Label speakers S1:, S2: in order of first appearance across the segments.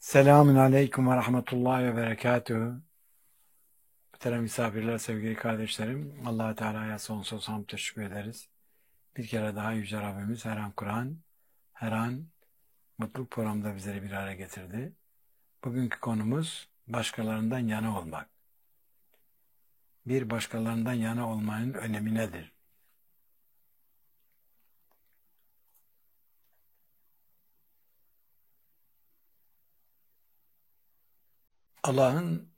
S1: Selamun Aleyküm ve Rahmetullahi ve Berekatuhu. Muhterem misafirler, sevgili kardeşlerim. Allah-u Teala'ya sonsuz hamd teşekkür ederiz. Bir kere daha Yüce Rabbimiz her an Kur'an, her an mutluluk programında bizleri bir araya getirdi. Bugünkü konumuz başkalarından yana olmak. Bir başkalarından yana olmanın önemi nedir? Allah'ın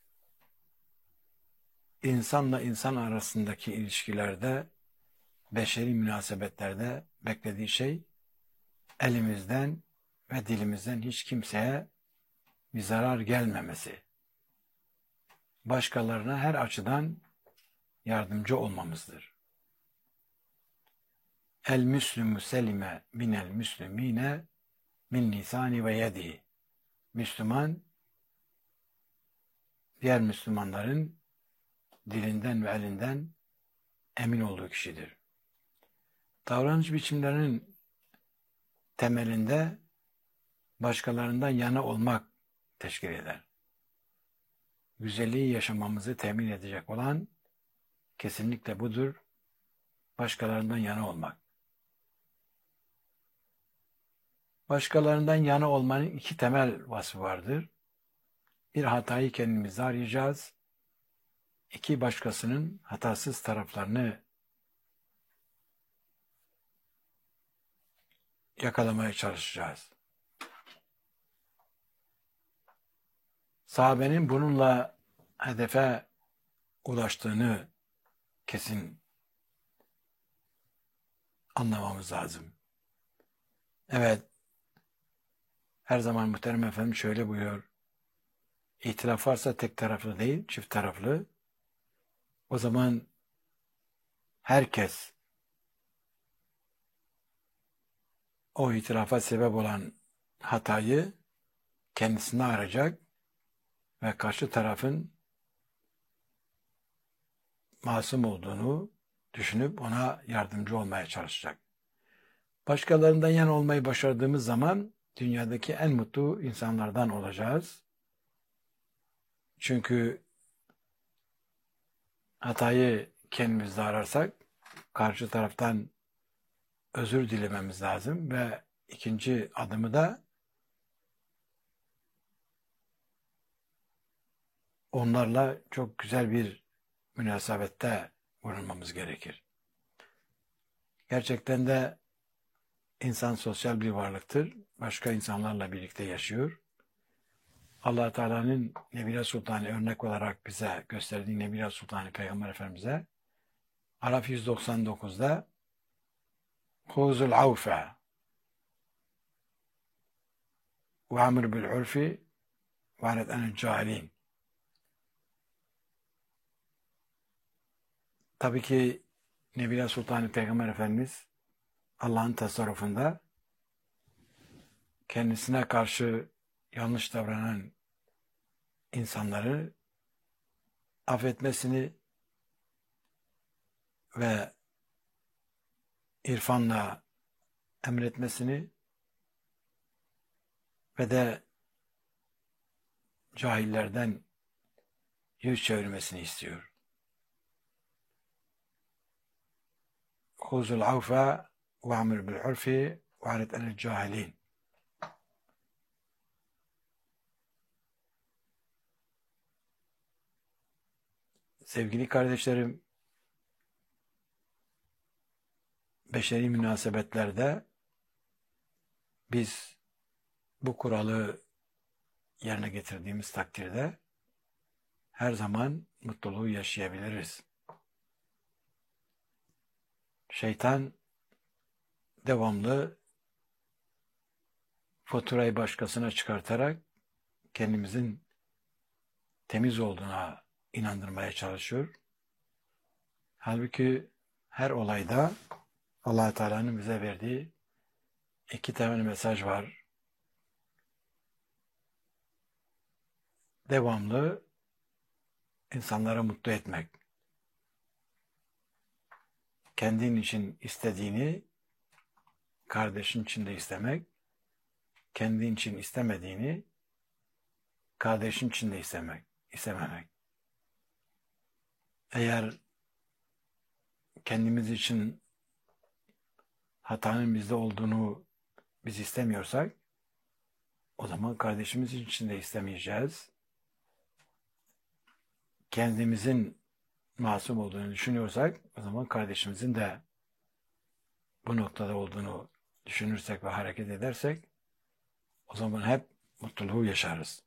S1: insanla insan arasındaki ilişkilerde, beşeri münasebetlerde beklediği şey, elimizden ve dilimizden hiç kimseye bir zarar gelmemesi, başkalarına her açıdan yardımcı olmamızdır. El müslümü selime minel müslümine min lisani ve yedi. Müslüman, diğer Müslümanların dilinden ve elinden emin olduğu kişidir. Davranış biçimlerinin temelinde başkalarından yana olmak teşkil eder. Güzelliği yaşamamızı temin edecek olan kesinlikle budur. Başkalarından yana olmak. Başkalarından yana olmanın iki temel vasfı vardır. Bir, hatayı kendimizde arayacağız. İki, başkasının hatasız taraflarını yakalamaya çalışacağız. Sahabenin bununla hedefe ulaştığını kesin anlamamız lazım. Evet, her zaman muhterem efendim şöyle buyuruyor. İhtilaf varsa tek taraflı değil, çift taraflı. O zaman herkes o ihtilafa sebep olan hatayı kendisine arayacak ve karşı tarafın masum olduğunu düşünüp ona yardımcı olmaya çalışacak. Başkalarından yana olmayı başardığımız zaman dünyadaki en mutlu insanlardan olacağız. Çünkü hatayı kendimizde ararsak karşı taraftan özür dilememiz lazım ve ikinci adımı da onlarla çok güzel bir münasebette bulunmamız gerekir. Gerçekten de insan sosyal bir varlıktır. Başka insanlarla birlikte yaşıyor. Allah Teala'nın Nebile Sultanı örnek olarak bize gösterdiği Nebile Sultanı Peygamber Efendimiz'e Araf 199'da Huzul avfe ve amr bil urfi ve anet anil cahilin. Tabii ki Nebile Sultanı Peygamber Efendimiz Allah'ın tasarrufunda kendisine karşı yanlış davranan insanları affetmesini ve irfanla emretmesini ve de cahillerden yüz çevirmesini istiyor. Huzul avfe ve amr bil urfi ve anet anil cahilin. Sevgili kardeşlerim, beşeri münasebetlerde biz bu kuralı yerine getirdiğimiz takdirde her zaman mutluluğu yaşayabiliriz. Şeytan devamlı faturayı başkasına çıkartarak kendimizin temiz olduğuna inandırmaya çalışıyor. Halbuki her olayda Allah Teala'nın bize verdiği iki temel mesaj var. Devamlı insanları mutlu etmek. Kendin için istediğini kardeşin için de istemek. Kendin için istemediğini kardeşin için de istememek. Eğer kendimiz için hatanın bizde olduğunu biz istemiyorsak, o zaman kardeşimiz için de istemeyeceğiz. Kendimizin masum olduğunu düşünüyorsak, o zaman kardeşimizin de bu noktada olduğunu düşünürsek ve hareket edersek, o zaman hep mutluluğu yaşarız.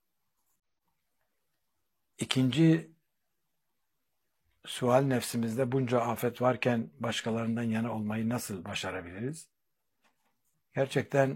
S1: İkinci sual, nefsimizde bunca afet varken başkalarından yana olmayı nasıl başarabiliriz? Gerçekten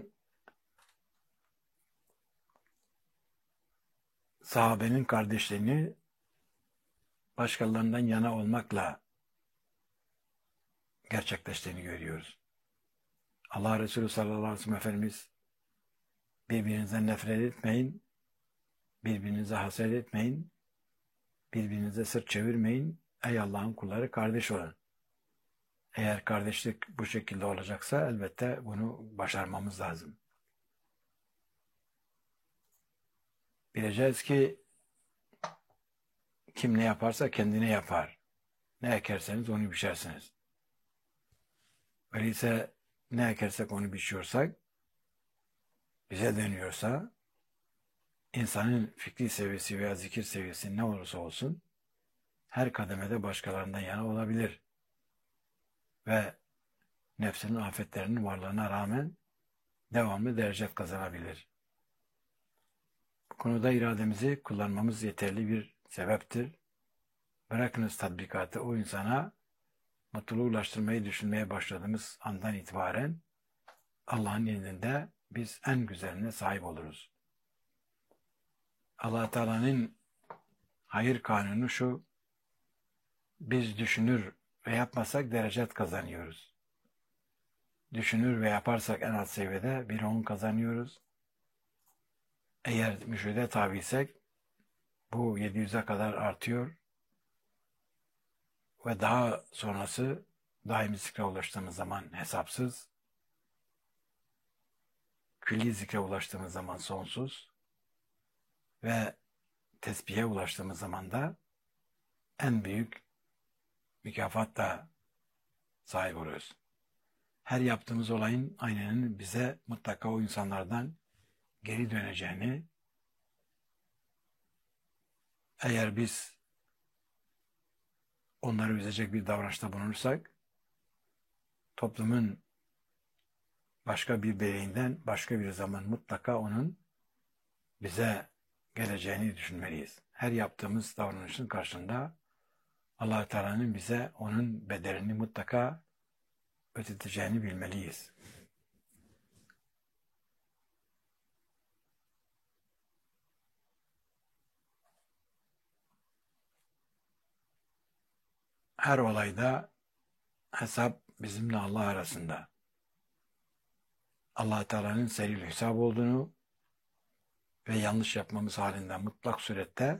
S1: sahabenin kardeşliğini başkalarından yana olmakla gerçekleştiğini görüyoruz. Allah Resulü sallallahu aleyhi ve sellem Efendimiz, birbirinizden nefret etmeyin, birbirinize haset etmeyin, birbirinize sırt çevirmeyin, ey Allah'ın kulları kardeş olun. Eğer kardeşlik bu şekilde olacaksa elbette bunu başarmamız lazım. Bileceğiz ki kim ne yaparsa kendine yapar. Ne ekerseniz onu biçersiniz. Öyleyse ne ekersek onu biçiyorsak, bize dönüyorsa, insanın fikri seviyesi veya zikir seviyesi ne olursa olsun, her kademede başkalarından yana olabilir. Ve nefsinin afetlerinin varlığına rağmen devamlı derece kazanabilir. Bu konuda irademizi kullanmamız yeterli bir sebeptir. Bırakınız tatbikatı, o insana mutluluğu ulaştırmayı düşünmeye başladığımız andan itibaren Allah'ın indinde biz en güzeline sahip oluruz. Allah Teala'nın hayır kanunu şu: biz düşünür ve yapmasak derecet kazanıyoruz. Düşünür ve yaparsak en alt seviyede bir 10 kazanıyoruz. Eğer müşahede tabiysek bu 700'e kadar artıyor ve daha sonrası daimi zikre ulaştığımız zaman hesapsız, külli zikre ulaştığımız zaman sonsuz ve tesbihe ulaştığımız zaman da en büyük mükafatla sahip oluyoruz. Her yaptığımız olayın aynının bize mutlaka o insanlardan geri döneceğini, eğer biz onları üzecek bir davranışta bulunursak, toplumun başka bir bireyinden başka bir zaman mutlaka onun bize geleceğini düşünmeliyiz. Her yaptığımız davranışın karşılığında Allah Teala'nın bize onun bedelini mutlaka ödeteceğini bilmeliyiz. Her olayda hesap bizimle Allah arasında. Allah Teala'nın seril hesap olduğunu ve yanlış yapmamız halinde mutlak surette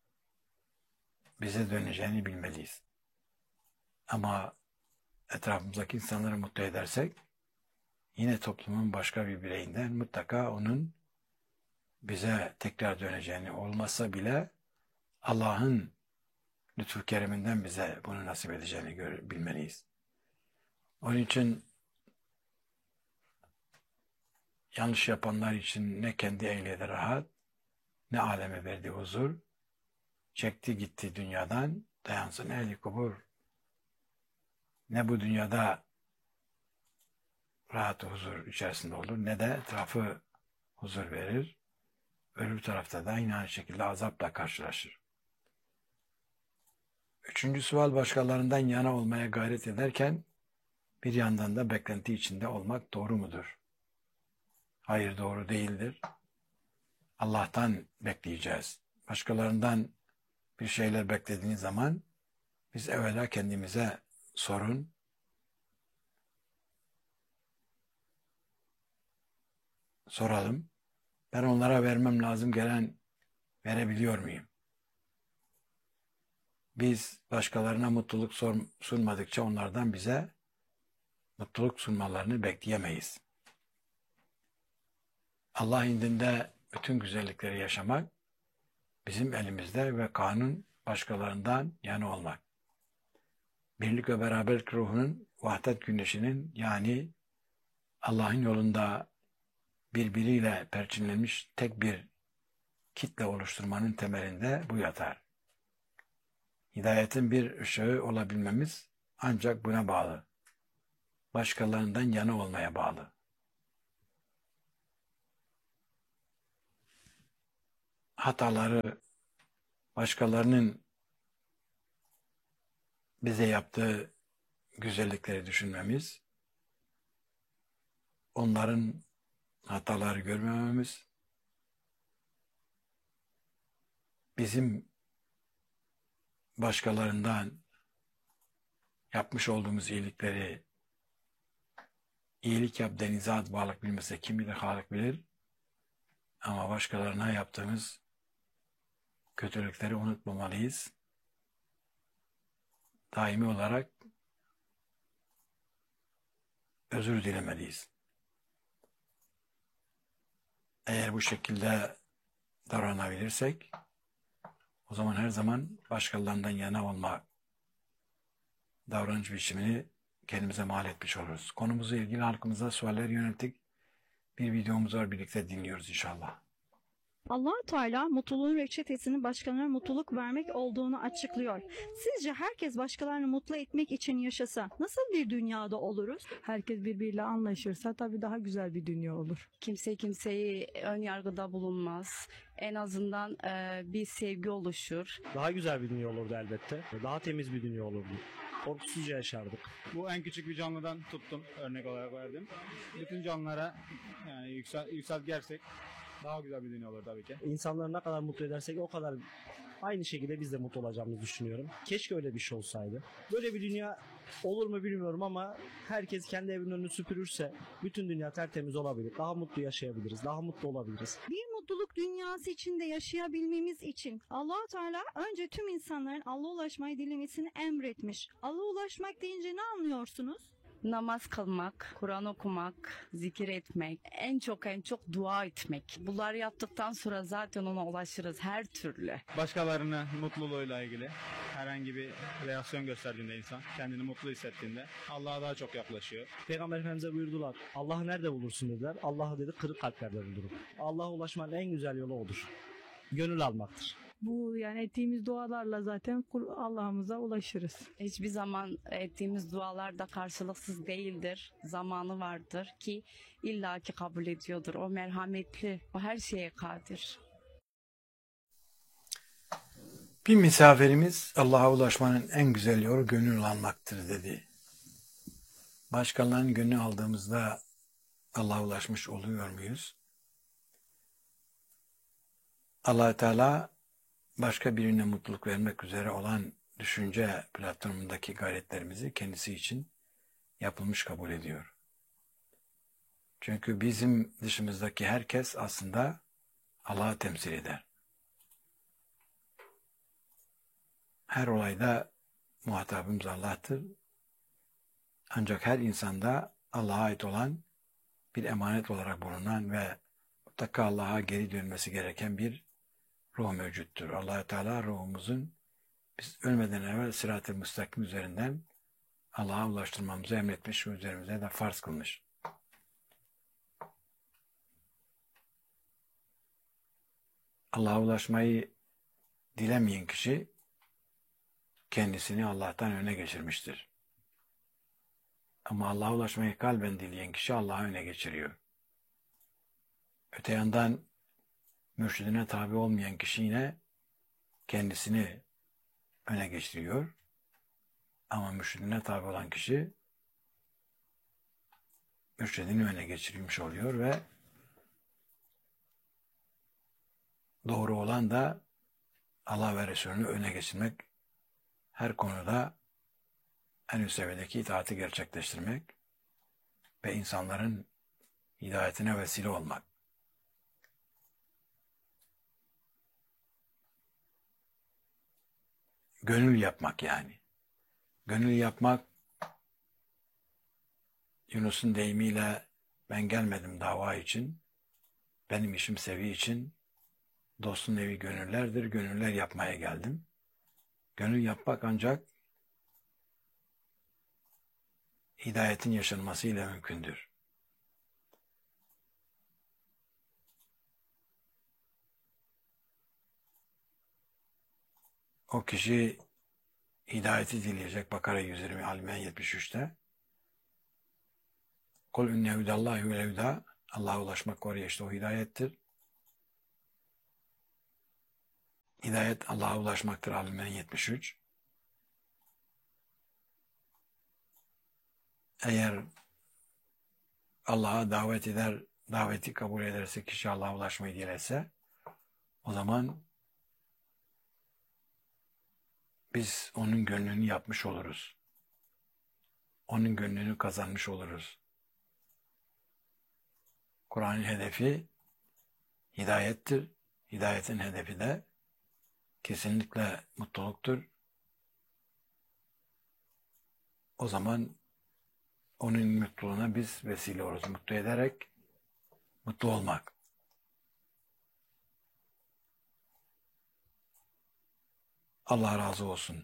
S1: bize döneceğini bilmeliyiz. Ama etrafımızdaki insanları mutlu edersek, yine toplumun başka bir bireyinden mutlaka onun bize tekrar döneceğini, olmazsa bile Allah'ın lütfu kereminden bize bunu nasip edeceğini bilmeliyiz. Onun için yanlış yapanlar için ne kendi ehliyede rahat, ne aleme verdiği huzur, çekti gitti dünyadan, dayansın ehli kubur. Ne bu dünyada rahat huzur içerisinde olur, ne de etrafı huzur verir. Öbür tarafta da aynı şekilde azapla karşılaşır. Üçüncü sual, başkalarından yana olmaya gayret ederken bir yandan da beklenti içinde olmak doğru mudur? Hayır, doğru değildir. Allah'tan bekleyeceğiz. Başkalarından bir şeyler beklediğiniz zaman biz evvela kendimize soralım. Ben onlara vermem lazım gelen verebiliyor muyum? Biz başkalarına mutluluk sunmadıkça onlardan bize mutluluk sunmalarını bekleyemeyiz. Allah indinde bütün güzellikleri yaşamak bizim elimizde ve kanun başkalarından yana olmak. Birlik ve beraberlik ruhunun, vahdet güneşinin, yani Allah'ın yolunda birbiriyle perçinlenmiş tek bir kitle oluşturmanın temelinde bu yatar. Hidayetin bir ışığı olabilmemiz ancak buna bağlı. Başkalarından yana olmaya bağlı. Hataları, başkalarının bize yaptığı güzellikleri düşünmemiz, onların hataları görmememiz, bizim başkalarından yapmış olduğumuz iyilikleri, iyilik yap denize at balık bilmese kim bilir Halık bilir, ama başkalarına yaptığımız kötülükleri unutmamalıyız. Daimi olarak özür dilemeliyiz. Eğer bu şekilde davranabilirsek, o zaman her zaman başkalarından yana olma davranış biçimini kendimize mal etmiş oluruz. Konumuzla ilgili halkımıza sualler yönelttik. Bir videomuz var, birlikte dinliyoruz inşallah.
S2: Allah-u Teala mutluluğun reçetesinin başkalarına mutluluk vermek olduğunu açıklıyor. Sizce herkes başkalarını mutlu etmek için yaşasa nasıl bir dünyada oluruz?
S3: Herkes birbiriyle anlaşırsa tabii daha güzel bir dünya olur.
S4: Kimse kimseyi ön yargıda bulunmaz. En azından bir sevgi oluşur.
S5: Daha güzel bir dünya olurdu elbette. Daha temiz bir dünya olurdu. Korkusuzca yaşardık.
S6: Bu en küçük bir canlıdan tuttum, örnek olarak verdim. Bütün canlılara yani yükseltgersek daha güzel bir dünya olur tabii ki.
S5: İnsanları ne kadar mutlu edersek o kadar aynı şekilde biz de mutlu olacağımızı düşünüyorum. Keşke öyle bir şey olsaydı. Böyle bir dünya olur mu bilmiyorum ama herkes kendi evinin önünü süpürürse bütün dünya tertemiz olabilir. Daha mutlu yaşayabiliriz, daha mutlu olabiliriz.
S2: Bir mutluluk dünyası içinde yaşayabilmemiz için Allah-u Teala önce tüm insanların Allah'a ulaşmayı dilemesini emretmiş. Allah'a ulaşmak deyince ne anlıyorsunuz?
S4: Namaz kılmak, Kur'an okumak, zikir etmek, en çok dua etmek. Bunları yaptıktan sonra zaten ona ulaşırız her türlü.
S6: Başkalarının mutluluğuyla ilgili herhangi bir reaksiyon gösterdiğinde insan, kendini mutlu hissettiğinde Allah'a daha çok yaklaşıyor.
S5: Peygamber Efendimiz'e buyurdular. Allah'ı nerede bulursun dediler. Allah'ı dedi kırık kalplerde bulurum. Allah'a ulaşmanın en güzel yolu odur. Gönül almaktır.
S3: Bu yani ettiğimiz dualarla zaten Allah'ımıza ulaşırız.
S4: Hiçbir zaman ettiğimiz dualar da karşılıksız değildir. Zamanı vardır ki illaki kabul ediyordur. O merhametli, o her şeye kadir.
S1: Bir misafirimiz Allah'a ulaşmanın en güzel yolu gönül almaktır dedi. Başkalarının gönlünü aldığımızda Allah'a ulaşmış oluyor muyuz? Allah-u Teala başka birine mutluluk vermek üzere olan düşünce platformundaki gayretlerimizi kendisi için yapılmış kabul ediyor. Çünkü bizim dışımızdaki herkes aslında Allah'ı temsil eder. Her olayda muhatabımız Allah'tır. Ancak her insanda Allah'a ait olan bir emanet olarak bulunan ve mutlaka Allah'a geri dönmesi gereken bir ruh mevcuttur. Allah-u Teala ruhumuzun biz ölmeden evvel sırat-ı müstakim üzerinden Allah'a ulaştırmamızı emretmiş ve üzerimize de farz kılmış. Allah'a ulaşmayı dilemeyen kişi kendisini Allah'tan öne geçirmiştir. Ama Allah'a ulaşmayı kalben dileyen kişi Allah'ı öne geçiriyor. Öte yandan mürşidine tabi olmayan kişi yine kendisini öne geçiriyor. Ama mürşidine tabi olan kişi mürşidini öne geçirmiş oluyor ve doğru olan da Allah ve Resulünü öne geçirmek, her konuda en üst seviyedeki itaati gerçekleştirmek ve insanların hidayetine vesile olmak. Gönül yapmak yani. Gönül yapmak, Yunus'un deyimiyle ben gelmedim dava için, benim işim sevi için, Dostun evi gönüllerdir. Gönüller yapmaya geldim. Gönül yapmak ancak hidayetin yaşanmasıyla mümkündür. O kişi hidayeti dileyecek. Bakara 120 Al-İmran 73'te. Kul inne hudallahi vel huda. Allah'a ulaşmak var ya işte o hidayettir. Hidayet Allah'a ulaşmaktır. Al-İmran 73. Eğer Allah'a davet eder, daveti kabul ederse, kişi Allah'a ulaşmayı dilerse, o zaman biz onun gönlünü yapmış oluruz. Onun gönlünü kazanmış oluruz. Kur'an'ın hedefi hidayettir. Hidayetin hedefi de kesinlikle mutluluktur. O zaman onun mutluluğuna biz vesile oluruz. Mutlu ederek mutlu olmak. Allah razı olsun.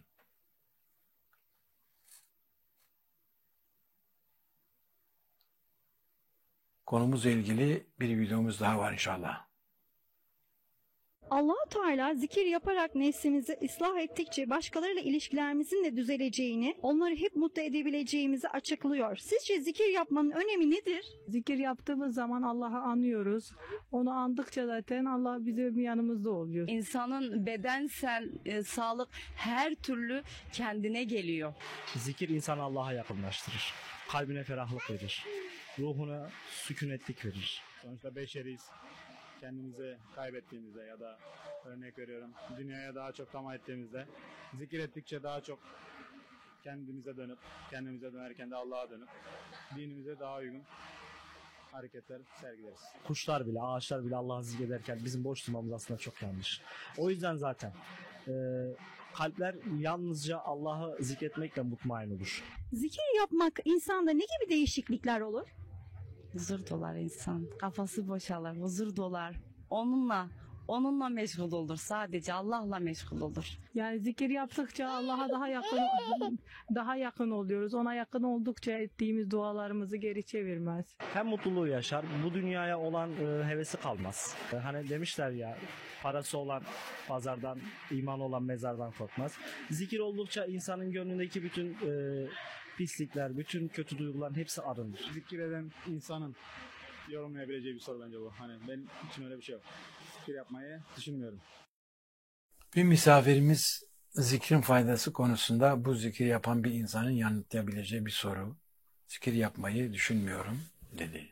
S1: Konumuzla ilgili bir videomuz daha var inşallah.
S2: Allah-u Teala zikir yaparak nefsimizi ıslah ettikçe başkalarıyla ilişkilerimizin de düzeleceğini, onları hep mutlu edebileceğimizi açıklıyor. Sizce zikir yapmanın önemi nedir?
S3: Zikir yaptığımız zaman Allah'ı anıyoruz. Onu andıkça zaten Allah bizim yanımızda oluyor.
S4: İnsanın bedensel sağlık her türlü kendine geliyor.
S5: Zikir insanı Allah'a yakınlaştırır. Kalbine ferahlık verir. Ruhuna sükunetlik verir.
S6: Sonuçta beşeriyiz. Kendimizi kaybettiğimizde ya da örnek veriyorum dünyaya daha çok tamah ettiğimizde zikir ettikçe daha çok kendimize dönerken de Allah'a dönüp dinimize daha uygun hareketler sergileriz.
S5: Kuşlar bile, ağaçlar bile Allah'ı zikrederken bizim boş durmamız aslında çok yanlış. O yüzden zaten kalpler yalnızca Allah'ı zikretmekle mutmain olur.
S2: Zikir yapmak insanda ne gibi değişiklikler olur?
S4: Huzur dolar insan. Kafası boşalır, huzur dolar. Onunla meşgul olur. Sadece Allah'la meşgul olur.
S3: Yani zikir yaptıkça Allah'a daha yakın oluyoruz. Ona yakın oldukça ettiğimiz dualarımızı geri çevirmez.
S5: Hem mutluluğu yaşar, bu dünyaya olan hevesi kalmaz. Hani demişler ya, parası olan pazardan, iman olan mezardan korkmaz. Zikir oldukça insanın gönlündeki bütün pislikler, bütün kötü duyguların hepsi arınır.
S6: Zikir eden insanın yorumlayabileceği bir soru bence bu. Hani benim için öyle bir şey yok. Zikir yapmayı düşünmüyorum.
S1: Bir misafirimiz zikrin faydası konusunda bu zikir yapan bir insanın yanıtlayabileceği bir soru. Zikir yapmayı düşünmüyorum dedi.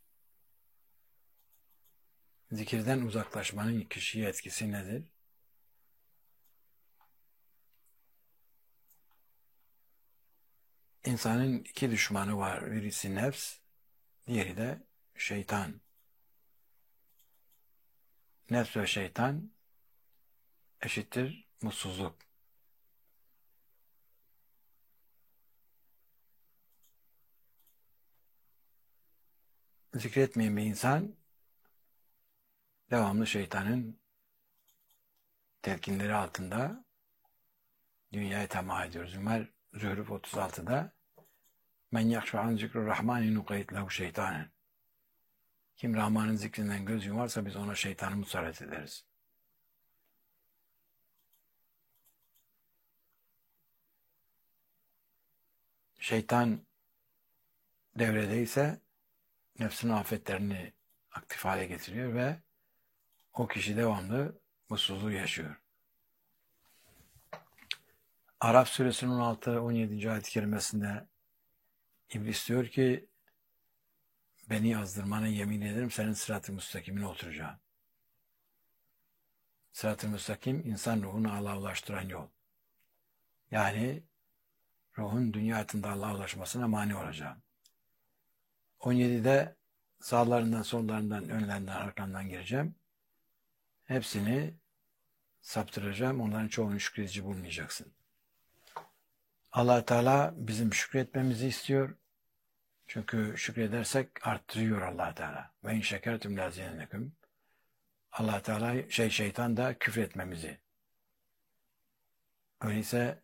S1: Zikirden uzaklaşmanın kişiye etkisi nedir? İnsanın iki düşmanı var. Birisi nefs, diğeri de şeytan. Nefs ve şeytan eşittir mutsuzluk. Zikretmeyen bir insan devamlı şeytanın telkinleri altında dünyaya tamah ediyor. Zührüf 36'da men yakşu an zikru rahmani nukayit lehu şeytanen. Kim Rahman'ın zikrinden göz yumarsa biz ona şeytanı musallat ederiz. Şeytan devredeyse nefsin afetlerini aktif hale getiriyor ve o kişi devamlı mutsuzluğu yaşıyor. Araf suresinin 16-17. ayet-i kerimesinde İblis diyor ki beni azdırmana yemin ederim senin sırat-ı müstakimine oturacağım. Sırat-ı müstakim insan ruhunu Allah'a ulaştıran yol. Yani ruhun dünya hayatında Allah'a ulaşmasına mani olacağım. 17'de sağlarından, sollarından, önlerinden, arkamdan gireceğim. Hepsini saptıracağım. Onların çoğunu şükredici bulmayacaksın. Allah Teala bizim şükretmemizi istiyor. Çünkü şükredersek arttırıyor Allah Teala. Ve in şekertum lazideneküm. Allah Teala şeytan da küfretmemizi. Öyleyse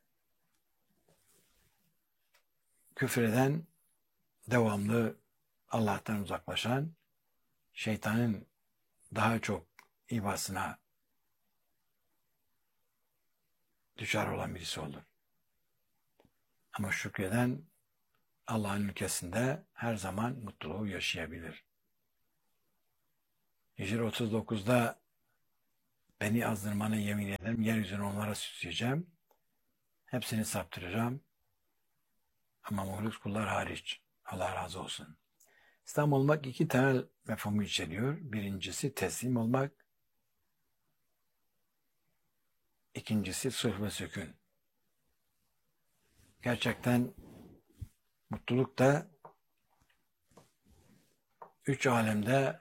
S1: küfreden, devamlı Allah'tan uzaklaşan, şeytanın daha çok ibasına düşer olan birisi olur. Ama şükreden Allah'ın ülkesinde her zaman mutluluğu yaşayabilir. Hicr 39'da beni azdırmana yemin ederim, yeryüzünü onlara süsleyeceğim, hepsini saptıracağım ama muhlis kullar hariç. Allah razı olsun. İslam olmak iki temel mefhumu içeriyor. Birincisi teslim olmak, ikincisi sulh ve sükun. Gerçekten mutluluk da üç alemde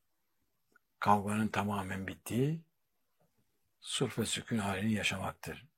S1: kavganın tamamen bittiği sulh ve sükun halini yaşamaktır.